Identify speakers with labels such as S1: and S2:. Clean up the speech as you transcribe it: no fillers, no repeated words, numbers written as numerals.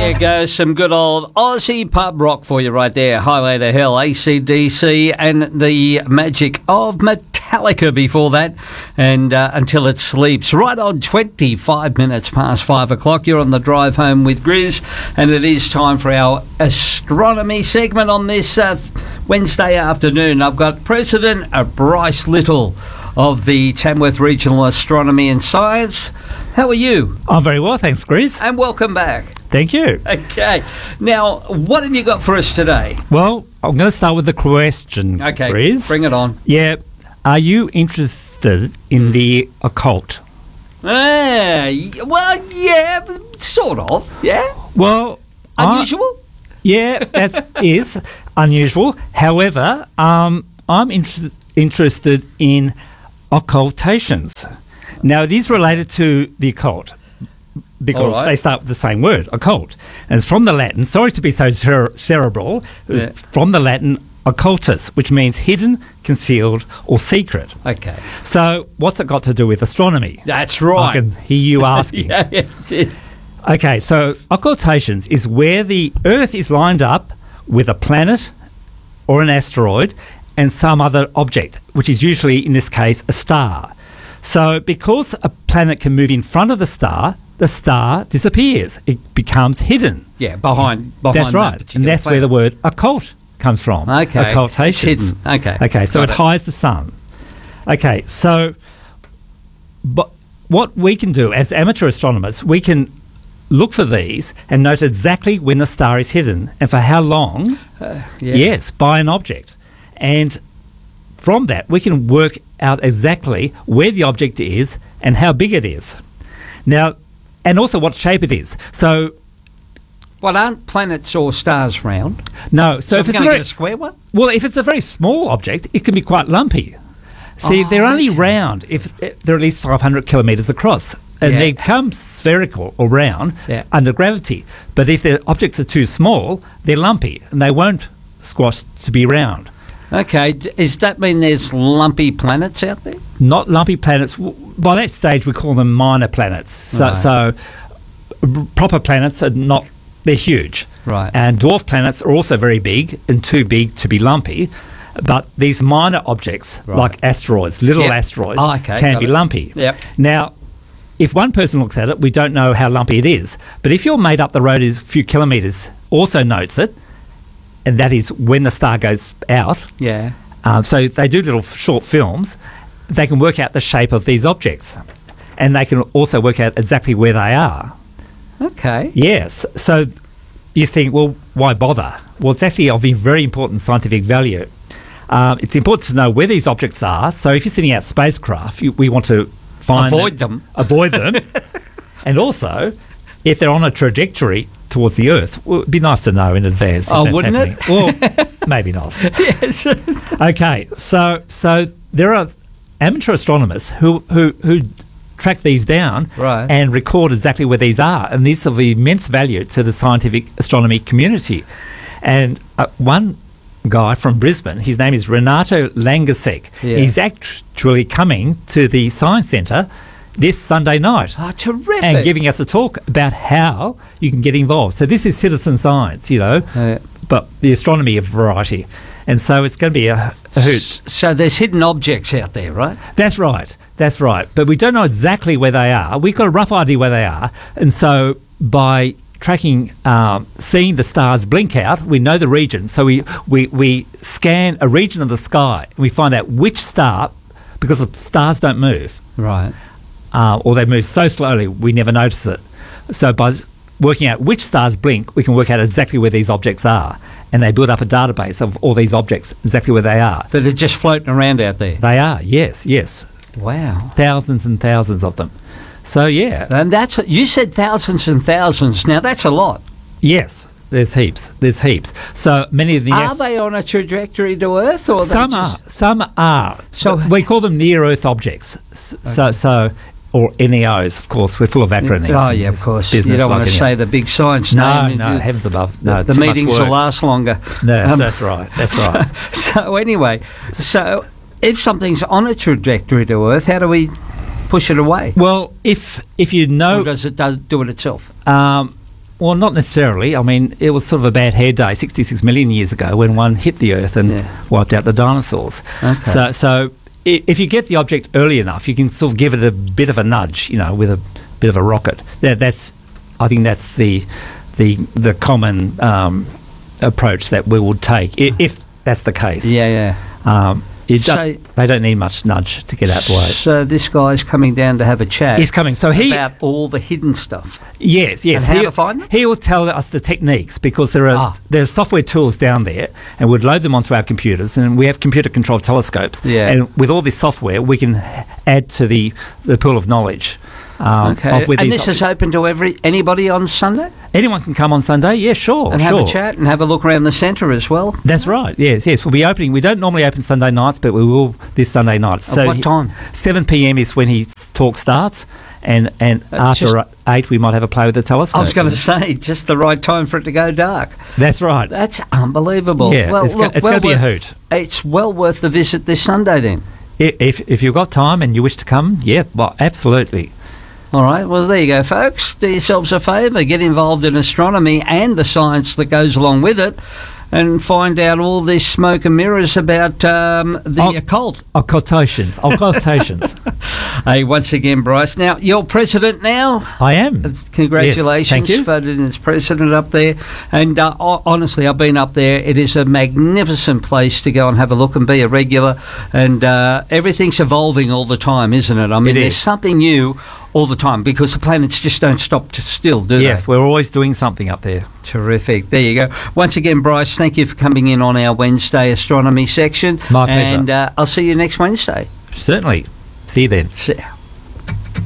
S1: There goes some good old Aussie pub rock for you right there. Highway to Hell, AC/DC, and the magic of Metallica before that, and Until It Sleeps. Right on 25 minutes past 5 o'clock. You're on the drive home with Grizz, and it is time for our astronomy segment on this Wednesday afternoon. I've got President Bryce Little of the Tamworth Regional Astronomy and Science. How are you?
S2: I'm very well, thanks, Grizz.
S1: And welcome back.
S2: Thank you.
S1: Okay. Now, what have you got for us today?
S2: Well, I'm going to start with the question,
S1: Okay,
S2: Grizz.
S1: bring it on.
S2: Yeah. Are you interested in the occult?
S1: Well, yeah, sort of, yeah.
S2: Well,
S1: Unusual?
S2: Yeah, that is unusual. However, I'm interested in occultations. Now, it is related to the occult because
S1: All right.
S2: they start with the same word, occult. And it's from the Latin, sorry to be so cerebral, it was from the Latin occultus, which means hidden, concealed, or secret.
S1: Okay.
S2: So what's it got to do with astronomy?
S1: That's right.
S2: I can hear you asking.
S1: yeah.
S2: Okay, so occultations is where the Earth is lined up with a planet or an asteroid and some other object, which is usually, in this case, a star. So because a planet can move in front of the star disappears. It becomes hidden.
S1: Yeah, behind
S2: That's right. And that's where the word occult comes from.
S1: Okay.
S2: Occultations.
S1: It's hidden. Okay.
S2: Okay, so
S1: Got
S2: it hides the sun. Okay, so but what we can do as amateur astronomers, we can look for these and note exactly when the star is hidden and for how long, yes, by an object. And from that, we can work out exactly where the object is and how big it is. Now, and also what shape it is. So,
S1: Well, aren't planets or stars round?
S2: no. So,
S1: if
S2: if
S1: it's
S2: it's
S1: a square one?
S2: well, if it's a very small object, it can be quite lumpy. See, they're only round if they're at least 500 kilometres across. And
S1: Yeah.
S2: they become spherical or round
S1: Yeah.
S2: under gravity. But if the objects are too small, they're lumpy and they won't squash to be round.
S1: Okay. Does that mean there's lumpy planets out there?
S2: Not lumpy planets. By that stage, we call them minor planets. So,
S1: Right.
S2: proper planets are not, they're huge.
S1: Right.
S2: And dwarf planets are also very big and too big to be lumpy. But these minor objects,
S1: Right.
S2: like asteroids, little
S1: Yep.
S2: asteroids,
S1: Oh, okay,
S2: can
S1: got
S2: be
S1: it.
S2: lumpy.
S1: Yep.
S2: Now, if one person looks at it, we don't know how lumpy it is. But if your mate up the road is a few kilometres also notes it, and that is when the star goes out,
S1: Yeah.
S2: so they do little short films, they can work out the shape of these objects. And they can also work out exactly where they are.
S1: Okay.
S2: Yes. So you think, well, why bother? Well, it's actually of a very important scientific value. It's important to know where these objects are. So if you're sending out spacecraft, we want to
S1: Avoid them.
S2: Avoid them. And also, if they're on a trajectory towards the Earth, well, it'd be nice to know in advance.
S1: Oh,
S2: if that's
S1: wouldn't
S2: happening. Well, maybe not.
S1: Yes.
S2: Okay, so there are amateur astronomers who track these down
S1: Right.
S2: and record exactly where these are, and these are of immense value to the scientific astronomy community. And one guy from Brisbane, his name is Renato Langasek.
S1: Yeah.
S2: He's actually coming to the Science Centre this Sunday night.
S1: Oh, terrific.
S2: And giving us a talk about how you can get involved. So this is citizen science, but the astronomy of variety. And so it's going to be a hoot.
S1: So there's hidden objects out there, right?
S2: That's right. But we don't know exactly where they are. We've got a rough idea where they are. And so by tracking, seeing the stars blink out, we know the region. So we scan a region of the sky and we find out which star, because the stars don't move.
S1: Right.
S2: Or they move so slowly we never notice it. So by working out which stars blink, we can work out exactly where these objects are. And they build up a database of all these objects, exactly where they are.
S1: That are just floating around out there.
S2: They are, yes.
S1: Wow.
S2: Thousands and thousands of them. So, yeah.
S1: And you said thousands and thousands. Now, that's a lot.
S2: Yes, there's heaps. So many of the...
S1: Are they on a trajectory to Earth? Or
S2: Some are.
S1: So
S2: we call them near-Earth objects. Or NEOs, of course. We're full of acronyms.
S1: Oh, yeah, of course. You
S2: Business
S1: don't want to
S2: like
S1: say the big science
S2: No,
S1: name.
S2: heavens above. No,
S1: the
S2: too much
S1: meetings
S2: work.
S1: will last longer.
S2: No, that's right.
S1: So anyway, if something's on a trajectory to Earth, how do we push it away?
S2: Well, if you know...
S1: Or does it do it itself?
S2: Well, not necessarily. I mean, it was sort of a bad hair day 66 million years ago when one hit the Earth and wiped out the dinosaurs.
S1: Okay.
S2: So if you get the object early enough, you can sort of give it a bit of a nudge, with a bit of a rocket. I think that's the common approach that we would take if that's the case.
S1: Yeah.
S2: They don't need much nudge to get out the way.
S1: So this guy's coming down to have a chat.
S2: He's coming. So
S1: about all the hidden stuff.
S2: Yes.
S1: And how to find them?
S2: He will tell us the techniques because there are software tools down there, and we'd load them onto our computers, and we have computer-controlled telescopes.
S1: Yeah.
S2: And with all this software, we can add to the pool of knowledge.
S1: Okay. And this is open to anybody on Sunday?
S2: Anyone can come on Sunday, yeah, sure.
S1: And have a chat and have a look around the centre as well?
S2: That's right, yes. We'll be opening. We don't normally open Sunday nights, but we will this Sunday night.
S1: At what time?
S2: 7 p.m. is when his talk starts, and after 8 we might have a play with the telescope.
S1: I was going to say, just the right time for it to go dark.
S2: That's right.
S1: That's unbelievable.
S2: Yeah, well, it's going to be a hoot.
S1: It's well worth the visit this Sunday then.
S2: If you've got time and you wish to come, well, absolutely.
S1: All right, well, there you go, folks. Do yourselves a favour. Get involved in astronomy and the science that goes along with it and find out all this smoke and mirrors about the occult.
S2: Occultations.
S1: Hey, once again, Bryce. Now, you're president now.
S2: I am.
S1: Congratulations.
S2: Yes, thank you.
S1: Voted in as president up there. And honestly, I've been up there. It is a magnificent place to go and have a look and be a regular. And everything's evolving all the time, isn't it? I mean, there's something new all the time because the planets just don't stop still, do they?
S2: Yeah, we're always doing something up there.
S1: Terrific. There you go. Once again, Bryce, thank you for coming in on our Wednesday astronomy section.
S2: My pleasure.
S1: And I'll see you next Wednesday.
S2: Certainly. See you then.
S1: See ya.